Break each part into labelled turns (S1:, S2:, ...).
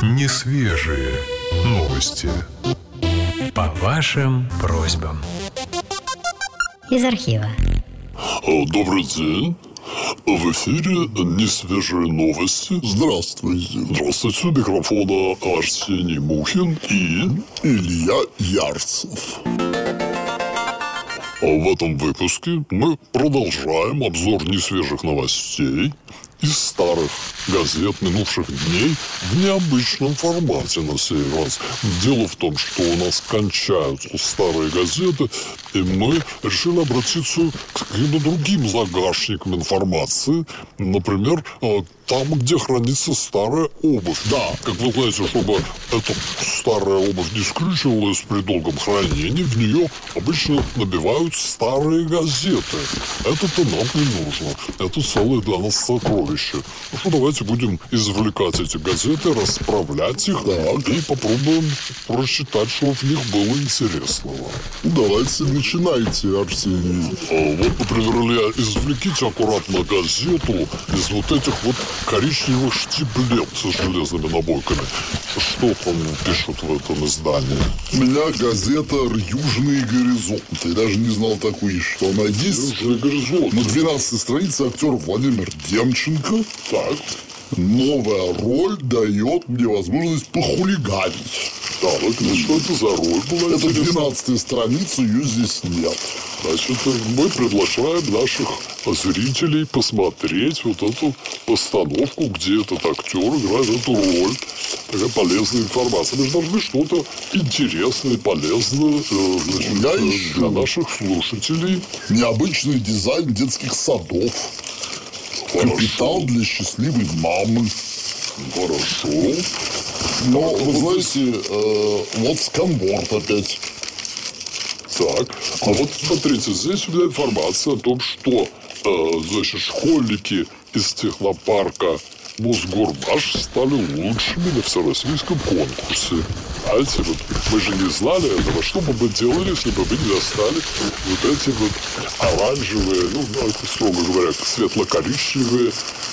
S1: Несвежие новости. По вашим просьбам.
S2: Из архива.
S3: Добрый день. В эфире несвежие новости.
S4: Здравствуйте.
S3: Здравствуйте. У микрофона Арсений Мухин и
S4: Илья Ярцев.
S3: В этом выпуске мы продолжаем обзор несвежих новостей из старых газет минувших дней в необычном формате на сей раз. Дело в том, что у нас кончаются старые газеты, и мы решили обратиться к каким-то другим загашникам информации. Например, там, где хранится старая обувь. Да, как вы знаете, чтобы эта старая обувь не скрючивалась при долгом хранении, в нее обычно набивают старые газеты. Это-то нам не нужно. Это целое для нас сокровище. Ну что, давайте будем извлекать эти газеты, расправлять их, и попробуем прочитать, что в них было интересного.
S4: Давайте начинайте, Арсений.
S3: Вот, например, Илья, извлеките аккуратно газету из вот этих вот коричневых штиблет с железными набойками. Что там пишут в этом издании?
S4: У меня газета «Южные горизонты». Я даже не знал такой, что она есть.
S3: «Южные горизонты».
S4: На 12-й странице актер Владимир Демченко.
S3: Так.
S4: Новая роль дает мне возможность похулиганить.
S3: Так, что это за роль была?
S4: Это 12-я страница, ее здесь нет.
S3: Значит, мы приглашаем наших зрителей посмотреть вот эту постановку, где этот актер играет эту роль. Такая полезная информация. Мы же должны что-то интересное, полезное для наших слушателей.
S4: Необычный дизайн детских садов. Капитал для счастливой мамы.
S3: Хорошо.
S4: Но, вы знаете, вот сканворд опять.
S3: Так, а вот смотрите, здесь у меня информация о том, что, значит, школьники из технопарка Мосгорбаш стали лучшими на всероссийском конкурсе. Знаете, вот мы же не знали этого, что бы мы делали, если бы мы не достали вот эти вот оранжевые, ну, строго говоря, светло-коричневые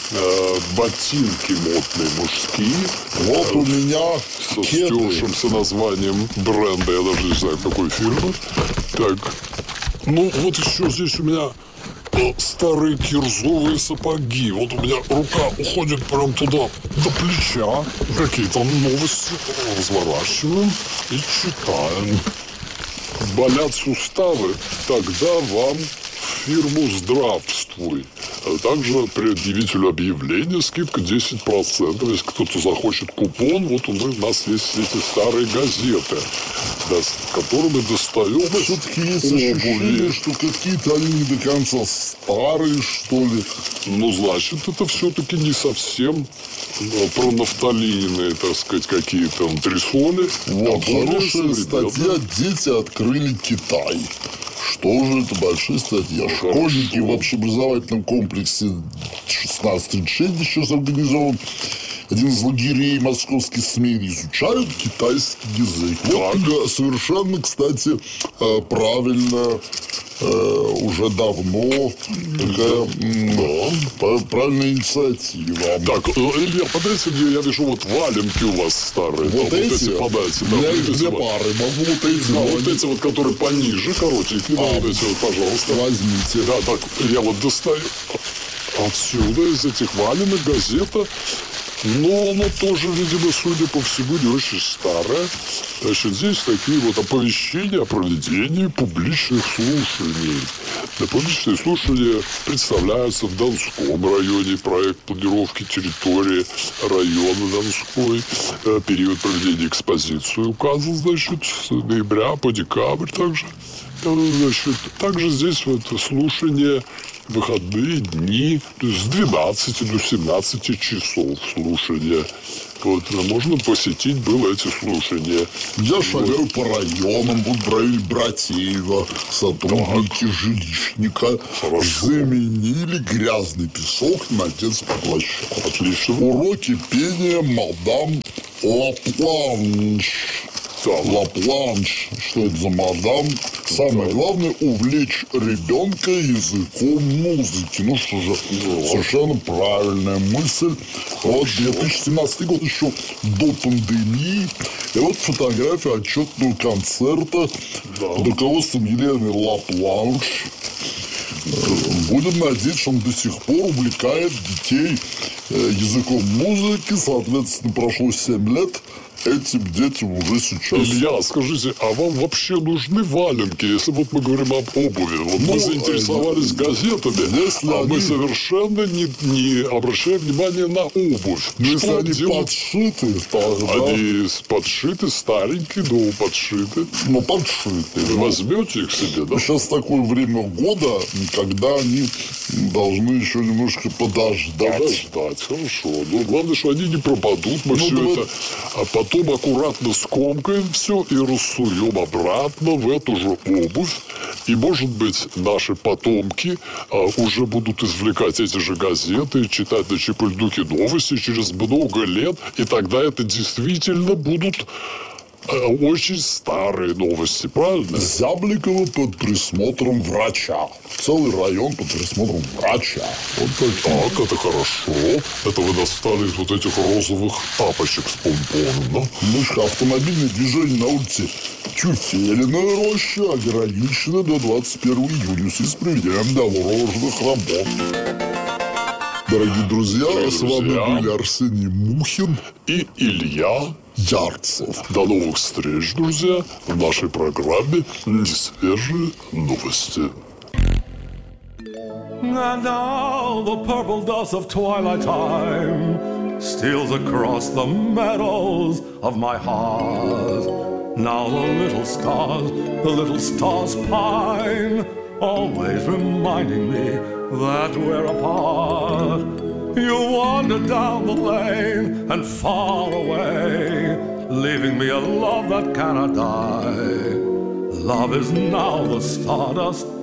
S3: ботинки модные мужские.
S4: Вот у меня
S3: со стершимся названием бренда, я даже не знаю, какой фирмы. Так, ну вот еще здесь у меня старые кирзовые сапоги. Вот у меня рука уходит прям туда, до плеча. Какие-то новости разворачиваем и читаем. Болят суставы? Тогда вам в фирму «Здравствуй». Также предъявителю объявления скидка 10%. Если кто-то захочет купон, вот у нас есть эти старые газеты, да, с которыми достаем.
S4: Все-таки есть ощущение, что какие-то они не до конца старые, что ли.
S3: Ну, значит, это все-таки не совсем про нафталиновые, так сказать, какие-то антресоли.
S4: Вот, хорошая статья «Дети открыли Китай». Что же это большая статья? Школьники в общеобразовательном комплексе 1636 сейчас организован. Один из лагерей московских СМИ изучают китайский язык. Вот совершенно, кстати, правильно, уже давно такая правильная инициатива.
S3: Так, Илья, подайте мне, я вижу, вот валенки у вас старые.
S4: Вот эти?
S3: Подайте.
S4: У меня их две пары. Могу вот эти.
S3: Вот эти вот, которые пониже, коротенькие. Вот эти вот, пожалуйста.
S4: Возьмите.
S3: Да, так, я вот достаю отсюда, из этих валенок, газета. Но она тоже, видимо, судя по всему, не очень старая. Значит, здесь такие вот оповещения о проведении публичных слушаний. Публичные слушания представляются в Донском районе. Проект планировки территории района Донской. Период проведения экспозиции указан, значит, с ноября по декабрь также. Значит, также здесь вот слушания выходные дни, то есть с 12 до 17 часов слушания. Вот, можно посетить было эти слушания.
S4: Я шагаю по районам, вот в районе Братеева сотрудники жилищника заменили грязный песок на детскую площадку.
S3: Отлично.
S4: Уроки пения мадам Лапланш. Ла-Планш, что это за мадам? Самое главное — увлечь ребенка языком музыки. Ну что же, совершенно правильная мысль. Вот 2017 год, еще до пандемии. И вот фотография отчетного концерта под руководством Елены Ла-Планш. Будем надеяться, что он до сих пор увлекает детей языком музыки. Соответственно, прошло 7 лет. Этим детям уже сейчас...
S3: Илья, скажите, а вам вообще нужны валенки, если вот мы говорим об обуви? Вот мы заинтересовались газетами, а мы совершенно не обращаем внимания на обувь.
S4: Если они подшиты,
S3: они подшиты, старенькие, но подшиты.
S4: Но подшиты.
S3: Вы возьмете их себе, да?
S4: Сейчас такое время года, когда они должны еще немножко подождать.
S3: Хорошо. Но главное, что они не пропадут. Мы все это... А потом аккуратно скомкаем все и рассуем обратно в эту же обувь. И, может быть, наши потомки уже будут извлекать эти же газеты, читать на Чепыльдуке новости через много лет. И тогда это действительно будут очень старые новости, правильно?
S4: Зябликова под присмотром врача. Целый район под присмотром врача.
S3: Вот так, это хорошо. Это вы достали из вот этих розовых тапочек с помпоном, да?
S4: Мышка, автомобильное движение на улице Тюфелиная роща ограничено до 21 июля в связи с проведением дорожных работ. Дорогие друзья, с вами были Арсений Мухин
S3: и Илья
S4: Ярцев.
S3: До новых встреч, друзья, в нашей программе «Несвежие новости».
S5: And now the purple dust of twilight time steals across the meadows of my heart. Now the little stars pine, always reminding me that we're apart. You wander down the lane and far away, leaving me a love that cannot die. Love is now the stardust